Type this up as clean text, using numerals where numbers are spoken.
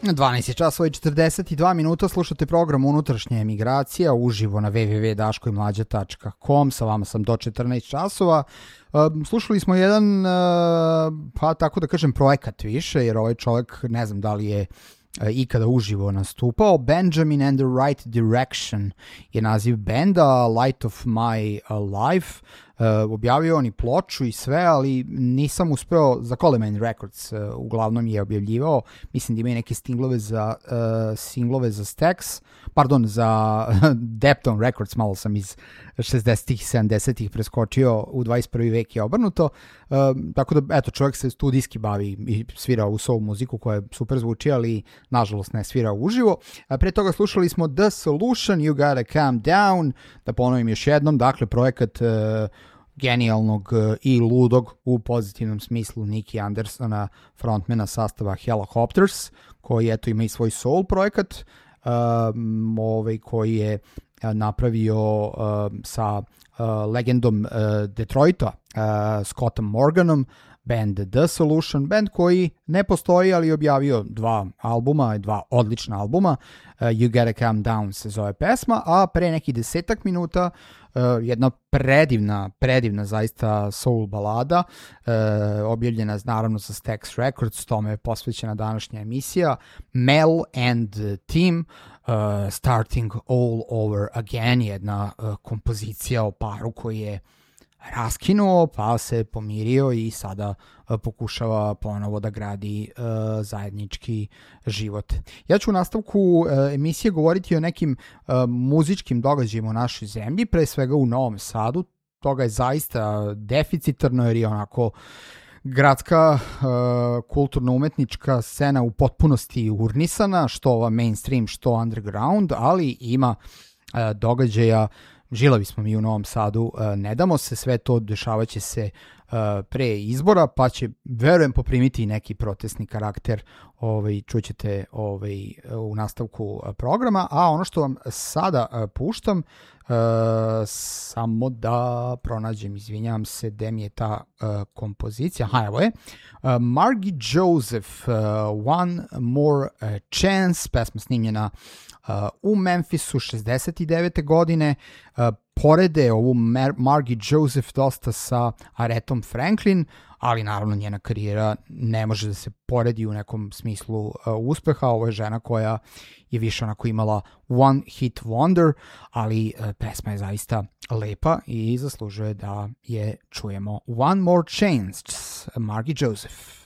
12 je časova i 42 minuta, slušate program Unutrašnja emigracija uživo na www.daškoimlađa.com, sa vama sam do 14 časova. Slušali smo jedan, pa tako da kažem, projekat više, jer ovaj čovjek ne znam da li je ikada uživo nastupao. Benjamin and the Right Direction je naziv benda, Light of My Life. Objavio on i ploču i sve, ali nisam uspeo, za Coleman Records uglavnom je objavljivao, mislim da ima i neke singlove za Stax, pardon, za Depton Records, malo sam iz 60-ih, 70-ih preskočio, u 21. vek je obrnuto, tako da, eto, čovjek se studijski bavi i svira u soul muziku koja super zvuči, ali nažalost ne svira uživo. Pre toga slušali smo The Solution, You Gotta Calm Down, da ponovim još jednom, dakle, projekat genijalnog i ludog u pozitivnom smislu Nicky Andersona, frontmana sastava Helicopters, koji eto ima i svoj soul projekat, koji je napravio sa legendom Detroita, Scottom Morganom, band The Solution, band koji ne postoji, ali je objavio dva odlična albuma. You Gotta Calm Down se zove pesma, a pre nekih 10 minuta jedna predivna zaista soul balada, objavljena naravno sa Stax Records, tome je posvećena današnja emisija, Mel and Team, Starting All Over Again, jedna kompozicija o paru koji je raskinuo, pa se pomirio i sada pokušava ponovo da gradi zajednički život. Ja ću u nastavku emisije govoriti o nekim muzičkim događajima u našoj zemlji, pre svega u Novom Sadu. Toga je zaista deficitarno jer je onako gradska kulturno-umetnička scena u potpunosti urnisana, što ova mainstream, što underground, ali ima događaja. Žilavi smo mi u Novom Sadu, ne damo se, sve to dešavaće se pre izbora, pa će, verujem, poprimiti neki protestni karakter, čućete u nastavku programa, a ono što vam sada puštam, samo da pronađem, izvinjam se, gde mi je ta kompozicija, evo je, Margie Joseph, One More Chance, pesma snimljena u Memphisu 69. godine, porede ovu Margie Joseph dosta sa Aretom Franklin, ali naravno njena karijera ne može da se poredi u nekom smislu uspeha. Ovo je žena koja je više onako imala one hit wonder, ali pesma je zaista lepa i zaslužuje da je čujemo. One More Chance, Margie Joseph.